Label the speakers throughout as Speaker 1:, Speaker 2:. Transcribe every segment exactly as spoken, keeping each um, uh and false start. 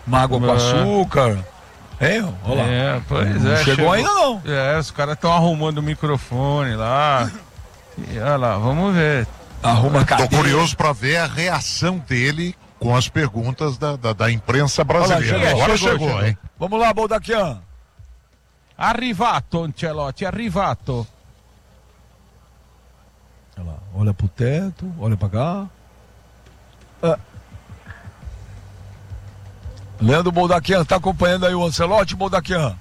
Speaker 1: Uma água com açúcar. É, olha lá.
Speaker 2: É, pois
Speaker 1: não
Speaker 2: é.
Speaker 1: Chegou, chegou ainda não.
Speaker 2: É, os caras estão arrumando o microfone lá. E olha lá, vamos ver.
Speaker 1: Arruma a
Speaker 3: Tô curioso para ver a reação dele com as perguntas da, da, da imprensa brasileira.
Speaker 1: Lá, chegou,
Speaker 3: Agora
Speaker 1: chegou,
Speaker 3: chegou,
Speaker 1: chegou,
Speaker 3: hein?
Speaker 1: Vamos lá, Boldaquian.
Speaker 2: Arrivato, Ancelotti, arrivato.
Speaker 1: Olha lá, olha pro teto, olha pra cá. Ah. Leandro Boldaquian, tá acompanhando aí o Ancelotti, Boldaquian?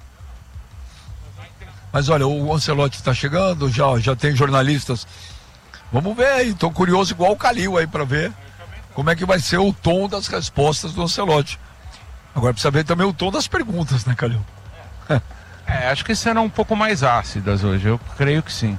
Speaker 1: Mas olha, o Ancelotti tá chegando, já, já tem jornalistas. Vamos ver aí, tô curioso igual o Calil aí pra ver como é que vai ser o tom das respostas do Ancelotti. Agora precisa ver também o tom das perguntas, né, Calil?
Speaker 2: É, acho que serão um pouco mais ácidas hoje, eu creio que sim.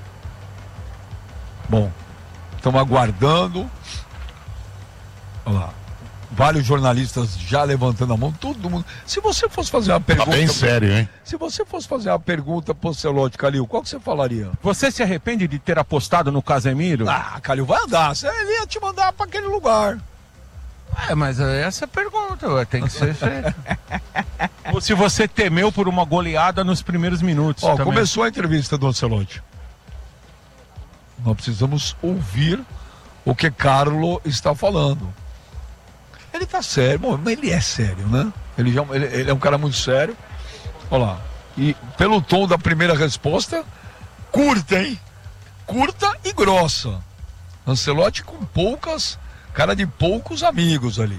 Speaker 1: Bom, estamos aguardando. Olha lá. Vários jornalistas já levantando a mão, todo mundo. Se você fosse fazer uma pergunta.
Speaker 3: Tá bem sério, hein?
Speaker 1: Se você fosse fazer uma pergunta pro Ancelotti, Calil, qual que você falaria?
Speaker 2: Você se arrepende de ter apostado no Casemiro?
Speaker 1: Ah, Calil, vai andar. Ele ia te mandar para aquele lugar.
Speaker 2: É, mas essa é a pergunta, ué, tem que ser feita. Ou se você temeu por uma goleada nos primeiros minutos.
Speaker 1: Ó,
Speaker 2: também.
Speaker 1: Começou a entrevista do Ancelotti. Nós precisamos ouvir o que Carlo está falando. Ele tá sério, bom, mas ele é sério, né? Ele, já, ele, ele é um cara muito sério. Olha lá. E pelo tom da primeira resposta, curta, hein? Curta e grossa. Ancelotti com poucas, cara de poucos amigos ali.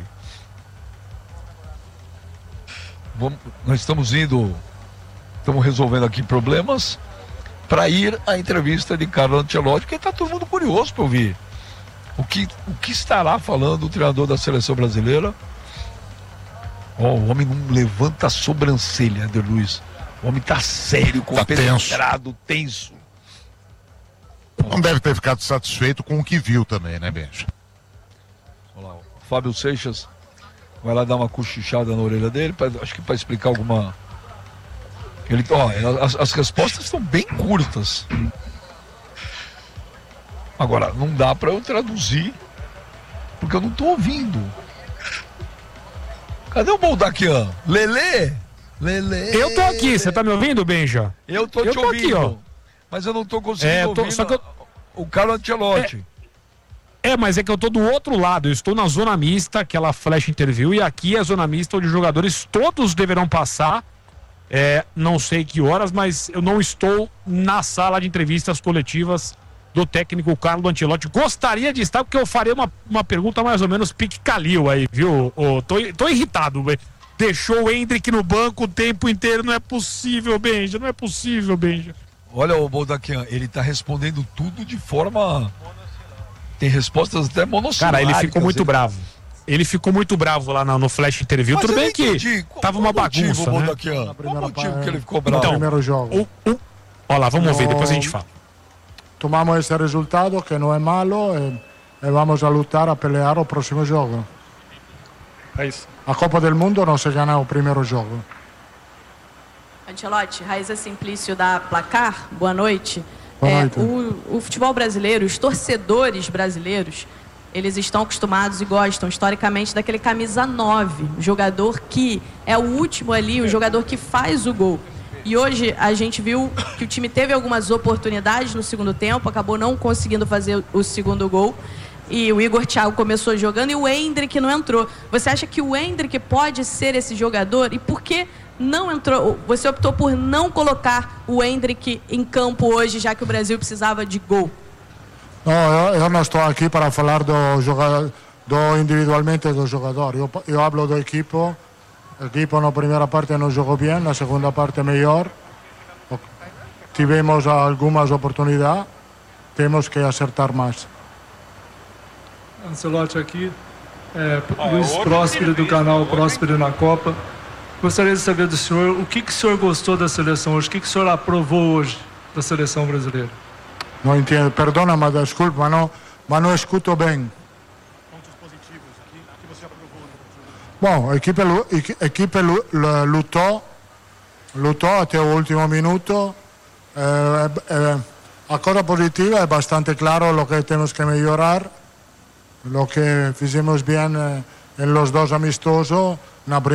Speaker 1: Vamos, nós estamos indo, estamos resolvendo aqui problemas para ir à entrevista de Carlo Ancelotti, porque tá todo mundo curioso para ouvir. O que, o que estará falando o treinador da seleção brasileira? Oh, o homem não levanta a sobrancelha, Eder Luiz. O homem tá sério, compenetrado, tá tenso. tenso.
Speaker 3: Não deve ter ficado satisfeito com o que viu também, né, Benja?
Speaker 1: Olha lá, o Fábio Seixas vai lá dar uma cochichada na orelha dele, pra, acho que para explicar alguma... Ele, ó, as, as respostas estão bem curtas. Agora, não dá pra eu traduzir, porque eu não tô ouvindo. Cadê o Boldaquian? Lelê? Lelê?
Speaker 4: Eu tô aqui, você tá me ouvindo, Benja?
Speaker 1: Eu tô
Speaker 4: eu
Speaker 1: te
Speaker 4: tô
Speaker 1: ouvindo,
Speaker 4: aqui, ó.
Speaker 1: mas eu não tô conseguindo
Speaker 4: é, tô,
Speaker 1: ouvir
Speaker 4: só que eu...
Speaker 1: o Carlo Ancelotti.
Speaker 4: É, é, mas é que eu tô do outro lado, eu estou na zona mista, aquela flash interview, e aqui é a zona mista onde os jogadores todos deverão passar, é, não sei que horas, mas eu não estou na sala de entrevistas coletivas do técnico Carlo Ancelotti. Gostaria de estar, porque eu farei uma, uma pergunta mais ou menos pique Calil aí, viu? Oh, tô, tô irritado, véio. Deixou o Endrick no banco o tempo inteiro, não é possível, Benja, não é possível, Benja.
Speaker 1: Olha o Boldaquian, ele tá respondendo tudo de forma... Tem respostas até monossilábicas.
Speaker 4: Cara, ele ficou muito ele... bravo. Ele ficou muito bravo lá no, no flash interview. Mas tudo bem que qual, tava uma bagunça,
Speaker 1: motivo,
Speaker 4: né?
Speaker 1: Boldaquian? Qual o motivo que ele ficou bravo?
Speaker 4: Então,
Speaker 5: primeiro jogo.
Speaker 4: O, o... Olha lá, vamos no... ver, depois a gente fala.
Speaker 5: Tomamos esse resultado que não é malo e, e vamos a lutar, a pelear o próximo jogo.
Speaker 4: É isso.
Speaker 5: A Copa do Mundo não se ganha o primeiro jogo.
Speaker 6: Ancelotti, Raíza Simplício da Placar, boa noite.
Speaker 5: Boa
Speaker 6: é,
Speaker 5: noite.
Speaker 6: O, o futebol brasileiro, os torcedores brasileiros, eles estão acostumados e gostam historicamente daquele camisa nove, o jogador que é o último ali, o jogador que faz o gol. E hoje a gente viu que o time teve algumas oportunidades no segundo tempo, acabou não conseguindo fazer o segundo gol. E o Igor Thiago começou jogando e o Endrick não entrou. Você acha que o Endrick pode ser esse jogador? E por que não entrou? Você optou por não colocar o Endrick em campo hoje, já que o Brasil precisava de gol?
Speaker 5: Não, eu, eu não estou aqui para falar do, jogador, do individualmente do jogador. Eu, eu hablo do equipo. O equipo na primeira parte não jogou bem, na segunda parte melhor. Tivemos algumas oportunidades, temos que acertar mais.
Speaker 7: Ancelotti aqui, é, Luiz Próspero do canal Próspero na Copa. Gostaria de saber do senhor, o que, que o senhor gostou da seleção hoje? O que, que o senhor aprovou hoje da seleção brasileira?
Speaker 5: Não entendo, perdona, mas desculpa, mas não, mas não escuto bem. Bom, a equipe, a equipe lutou, lutou até o último minuto. Eh, eh, a cosa positiva é bastante claro lo que temos que melhorar, lo que fizemos bem eh, em los dos amistosos. Na